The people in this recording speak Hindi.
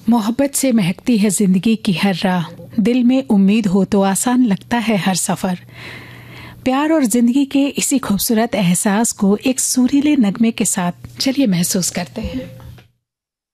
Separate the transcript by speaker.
Speaker 1: मोहब्बत से महकती है जिंदगी की हर राह, दिल में उम्मीद हो तो आसान लगता है हर सफर। प्यार और जिंदगी के इसी खूबसूरत एहसास को एक सुरीले नगमे के साथ चलिए महसूस करते हैं।